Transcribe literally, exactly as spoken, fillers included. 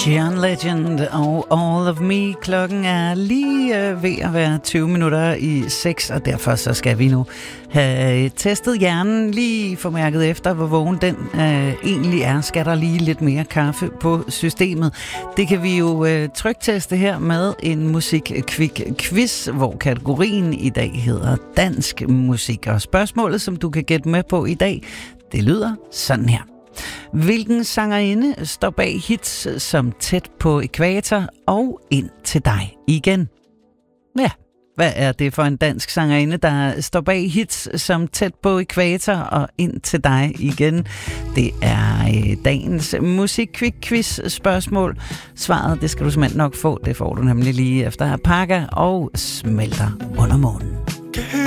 John Legend og All of Me. Klokken er lige øh, ved at være tyve minutter i seks, og derfor så skal vi nu have testet hjernen, lige få mærket efter, hvor vågen den øh, egentlig er. Skal der lige lidt mere kaffe på systemet? Det kan vi jo øh, trykteste her med en musik-quick-quiz, hvor kategorien i dag hedder dansk musik. Og spørgsmålet, som du kan gætte med på i dag, det lyder sådan her. Hvilken sangerinde står bag hits som Tæt på ækvator og Ind til dig igen? Ja, hvad er det for en dansk sangerinde, der står bag hits som Tæt på ækvator og Ind til dig igen? Det er øh, dagens musik-quick-quiz spørgsmål. Svaret, det skal du simpelthen nok få. Det får du nemlig lige efter Parker og Smelter under månen.